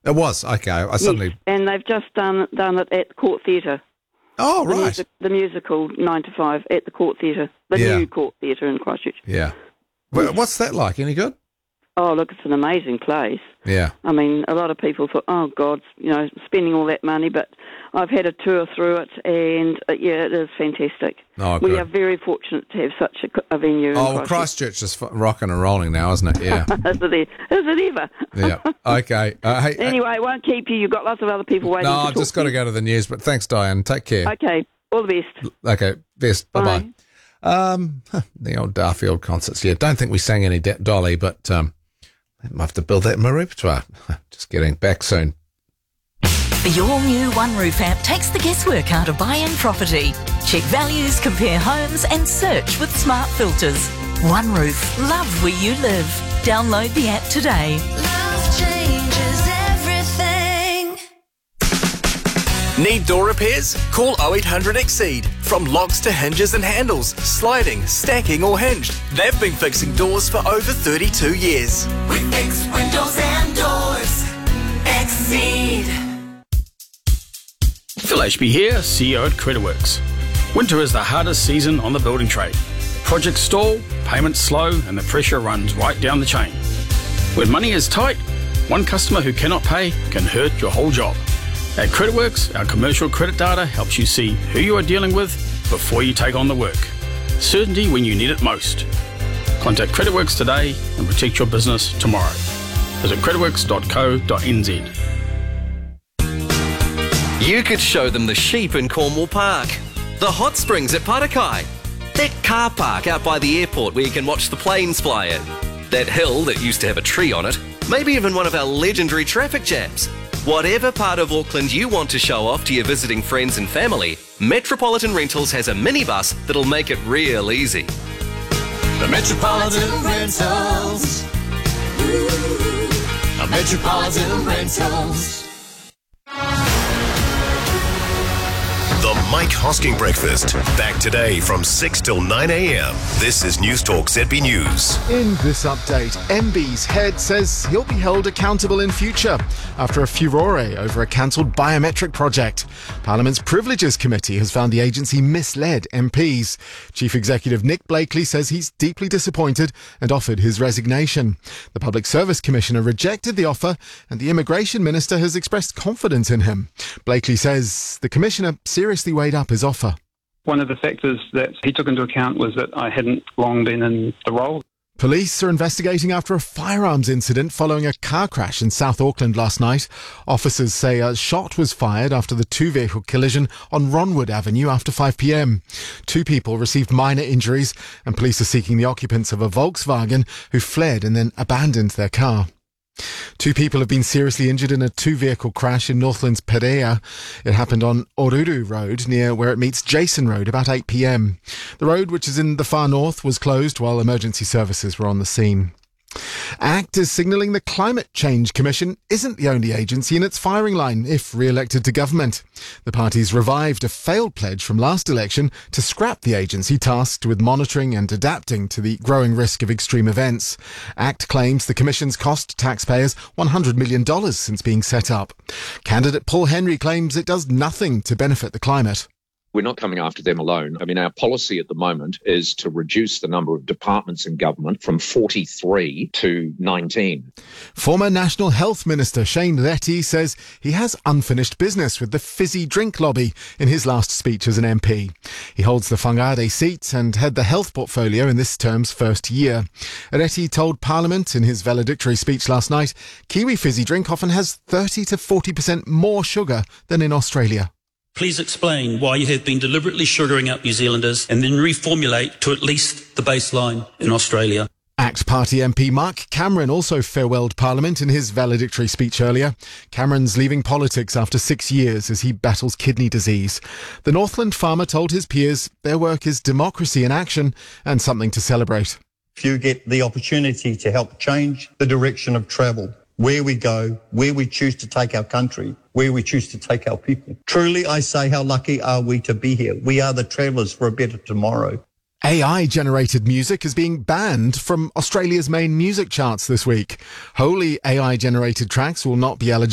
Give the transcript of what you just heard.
It was? Okay, I suddenly... Yes, and they've just done it at the Court Theatre. Oh, right. The musical 9 to 5 at the Court Theatre, the new Court Theatre in Christchurch. Yeah. What's that like? Any good? Oh, look, it's an amazing place. Yeah. I mean, a lot of people thought, oh, God, spending all that money, but I've had a tour through it, and, it is fantastic. Oh, good. We are very fortunate to have such a venue in Christchurch. Christchurch is rocking and rolling now, isn't it? Yeah. Is it ever? Yeah. Okay. Hey, anyway, I won't keep you. You've got lots of other people waiting to talk. No, I've just got to go to the news, but thanks, Diane. Take care. Okay. All the best. Okay. Best. Bye. Bye-bye. The old Darfield concerts. Yeah, don't think we sang any Dolly, but I might have to build that in my repertoire. Just getting back soon. The all-new One Roof app takes the guesswork out of buying property. Check values, compare homes and search with smart filters. One Roof. Love where you live. Download the app today. Love changes everything. Need door repairs? Call 0800 Exceed. From locks to hinges and handles, sliding, stacking or hinged. They've been fixing doors for over 32 years. We fix windows and doors. Exceed. Phil Ashby here, CEO at Creditworks. Winter is the hardest season on the building trade. Projects stall, payments slow, and the pressure runs right down the chain. When money is tight, one customer who cannot pay can hurt your whole job. At Creditworks, our commercial credit data helps you see who you are dealing with before you take on the work. Certainty when you need it most. Contact Creditworks today and protect your business tomorrow. Visit creditworks.co.nz. You could show them the sheep in Cornwall Park, the hot springs at Parakai, that car park out by the airport where you can watch the planes fly in, that hill that used to have a tree on it, maybe even one of our legendary traffic jams. Whatever part of Auckland you want to show off to your visiting friends and family, Metropolitan Rentals has a minibus that'll make it real easy. The Metropolitan Rentals. Metropolitan Rentals. The Mike Hosking Breakfast. Back today from 6 till 9 a.m. This is News Talk ZB News. In this update, MB's head says he'll be held accountable in future after a furore over a cancelled biometric project. Parliament's Privileges Committee has found the agency misled MPs. Chief Executive Nick Blakely says he's deeply disappointed and offered his resignation. The Public Service Commissioner rejected the offer and the Immigration Minister has expressed confidence in him. Blakely says the Commissioner seriously weighed up his offer. One of the factors that he took into account was that I hadn't long been in the role. Police are investigating after a firearms incident following a car crash in South Auckland last night. Officers say a shot was fired after the two-vehicle collision on Ronwood Avenue after 5 p.m. 2 people received minor injuries and police are seeking the occupants of a Volkswagen who fled and then abandoned their car. 2 people have been seriously injured in a 2-vehicle crash in Northland's Perea. It happened on Oruru Road, near where it meets Jason Road, about 8 p.m. The road, which is in the far north, was closed while emergency services were on the scene. ACT is signalling the Climate Change Commission isn't the only agency in its firing line if re-elected to government. The party's revived a failed pledge from last election to scrap the agency tasked with monitoring and adapting to the growing risk of extreme events. ACT claims the commission's cost taxpayers $100 million since being set up. Candidate Paul Henry claims it does nothing to benefit the climate. We're not coming after them alone. I mean, our policy at the moment is to reduce the number of departments in government from 43 to 19. Former National Health Minister Shane Reti says he has unfinished business with the fizzy drink lobby in his last speech as an MP. He holds the Whangarei seat and had the health portfolio in this term's first year. Reti told Parliament in his valedictory speech last night, Kiwi fizzy drink often has 30 to 40% more sugar than in Australia. Please explain why you have been deliberately sugaring up New Zealanders and then reformulate to at least the baseline in Australia. ACT Party MP Mark Cameron also farewelled Parliament in his valedictory speech earlier. Cameron's leaving politics after 6 years as he battles kidney disease. The Northland farmer told his peers their work is democracy in action and something to celebrate. If you get the opportunity to help change the direction of travel, where we go, where we choose to take our country, where we choose to take our people. Truly, I say, how lucky are we to be here? We are the travellers for a better tomorrow. AI-generated music is being banned from Australia's main music charts this week. Wholly AI-generated tracks will not be eligible